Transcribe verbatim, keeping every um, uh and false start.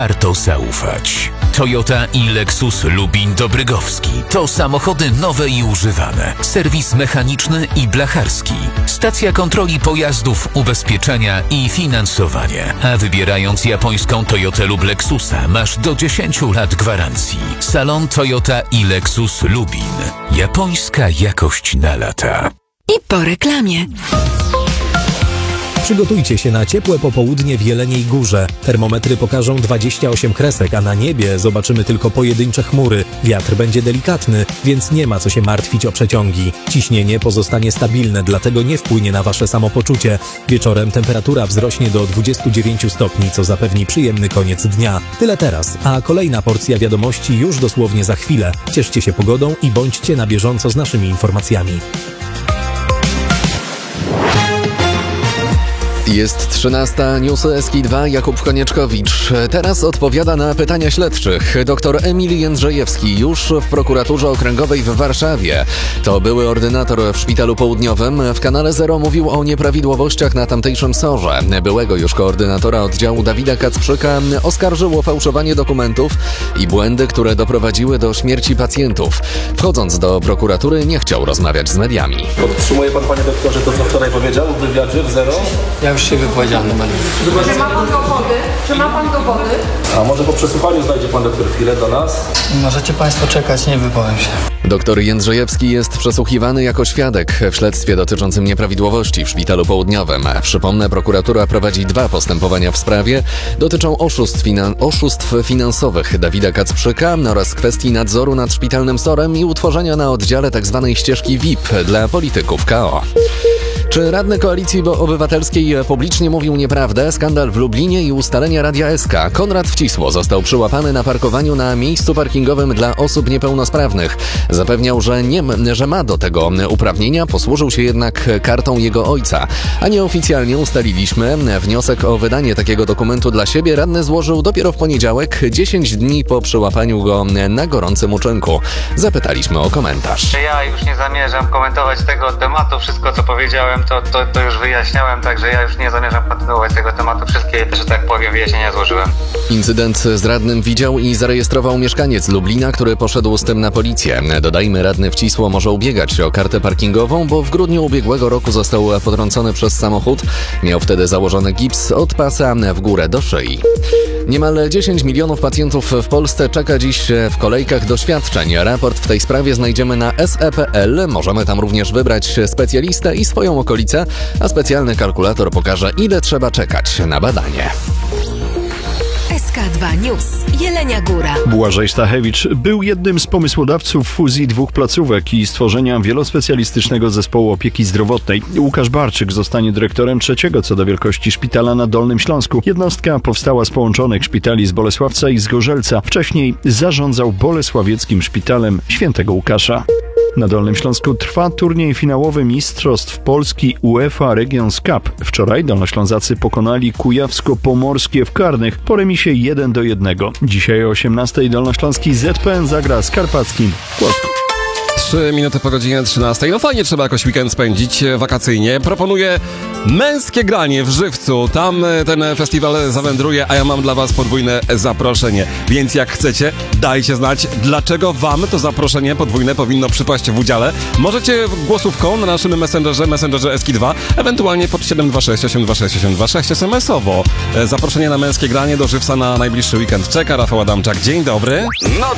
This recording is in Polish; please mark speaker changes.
Speaker 1: warto zaufać. Toyota i Lexus Lubin Dobrygowski to samochody nowe i używane. Serwis mechaniczny i blacharski. Stacja kontroli pojazdów, ubezpieczenia i finansowanie. A wybierając japońską Toyotę lub Lexusa masz do dziesięciu lat gwarancji. Salon Toyota i Lexus Lubin. Japońska jakość na lata.
Speaker 2: I po reklamie.
Speaker 3: Przygotujcie się na ciepłe popołudnie w Jeleniej Górze. Termometry pokażą dwadzieścia osiem kresek, a na niebie zobaczymy tylko pojedyncze chmury. Wiatr będzie delikatny, więc nie ma co się martwić o przeciągi. Ciśnienie pozostanie stabilne, dlatego nie wpłynie na wasze samopoczucie. Wieczorem temperatura wzrośnie do dwudziestu dziewięciu stopni, co zapewni przyjemny koniec dnia. Tyle teraz, a kolejna porcja wiadomości już dosłownie za chwilę. Cieszcie się pogodą i bądźcie na bieżąco z naszymi informacjami.
Speaker 4: Jest trzynasta, newsy S K dwa, Jakub Konieczkowicz. Teraz odpowiada na pytania śledczych. Doktor Emil Jędrzejewski już w prokuraturze okręgowej w Warszawie. To były ordynator w Szpitalu Południowym. W kanale Zero mówił o nieprawidłowościach na tamtejszym sorze. Byłego już koordynatora oddziału Dawida Kacprzyka oskarżył o fałszowanie dokumentów i błędy, które doprowadziły do śmierci pacjentów. Wchodząc do prokuratury, nie chciał rozmawiać z mediami.
Speaker 5: Podtrzymuje pan, panie doktorze, to co wczoraj powiedział w wywiadzie w Zero?
Speaker 6: Ja już się wypowiedziałem.
Speaker 7: Czy ma pan dowody? Czy ma pan dowody?
Speaker 5: A może po przesłuchaniu znajdzie pan doktor chwilę do nas?
Speaker 6: Możecie państwo czekać, nie wypowiem się.
Speaker 4: Doktor Jędrzejewski jest przesłuchiwany jako świadek w śledztwie dotyczącym nieprawidłowości w Szpitalu Południowym. Przypomnę, prokuratura prowadzi dwa postępowania w sprawie. Dotyczą oszustw, finan- oszustw finansowych Dawida Kacprzyka oraz kwestii nadzoru nad szpitalnym sorem i utworzenia na oddziale tzw. ścieżki V I P dla polityków K O. Czy radny Koalicji Obywatelskiej publicznie mówił nieprawdę? Skandal w Lublinie i ustalenia Radia S K. Konrad Wcisło został przyłapany na parkowaniu na miejscu parkingowym dla osób niepełnosprawnych. Zapewniał, że, nie, że ma do tego uprawnienia, posłużył się jednak kartą jego ojca. A nieoficjalnie ustaliliśmy, wniosek o wydanie takiego dokumentu dla siebie radny złożył dopiero w poniedziałek, dziesięć dni po przyłapaniu go na gorącym uczynku. Zapytaliśmy o komentarz.
Speaker 8: Ja już nie zamierzam komentować tego tematu. Wszystko, co powiedziałem, To, to, to już wyjaśniałem, także ja już nie zamierzam kontynuować tego tematu. Wszystkie, że tak powiem, wyjaśnienia złożyłem.
Speaker 4: Incydent z radnym widział i zarejestrował mieszkaniec Lublina, który poszedł z tym na policję. Dodajmy, radny Wcisło może ubiegać o kartę parkingową, bo w grudniu ubiegłego roku został potrącony przez samochód. Miał wtedy założony gips od pasa w górę do szyi. Niemal dziesięć milionów pacjentów w Polsce czeka dziś w kolejkach do świadczeń. Raport w tej sprawie znajdziemy na S E P kropka P L. Możemy tam również wybrać specjalistę i swoją okolicę, a specjalny kalkulator pokaże, ile trzeba czekać na badanie.
Speaker 2: S K dwa News. Jelenia Góra.
Speaker 9: Błażej Stachewicz był jednym z pomysłodawców fuzji dwóch placówek i stworzenia wielospecjalistycznego zespołu opieki zdrowotnej. Łukasz Barczyk zostanie dyrektorem trzeciego co do wielkości szpitala na Dolnym Śląsku. Jednostka powstała z połączonych szpitali z Bolesławca i z Gorzelca. Wcześniej zarządzał Bolesławieckim Szpitalem Świętego Łukasza. Na Dolnym Śląsku trwa turniej finałowy Mistrzostw Polski UEFA Regions Cup. Wczoraj Dolnoślązacy pokonali Kujawsko-Pomorskie w karnych po remisie jeden do jednego. Dzisiaj o osiemnastej Dolnośląski Z P N zagra z Karpackim Kłodzko.
Speaker 10: Trzy minuty po godzinie trzynastej. No fajnie, trzeba jakoś weekend spędzić wakacyjnie. Proponuję Męskie Granie w Żywcu. Tam ten festiwal zawędruje, a ja mam dla was podwójne zaproszenie. Więc jak chcecie, dajcie znać, dlaczego wam to zaproszenie podwójne powinno przypaść w udziale. Możecie głosówką na naszym messengerze, messengerze S K dwa, ewentualnie pod siedem dwa sześć osiem dwa sześć osiem dwa sześć es em esowo. Zaproszenie na Męskie Granie do Żywca na najbliższy weekend czeka. Rafał Adamczak, dzień dobry.
Speaker 1: No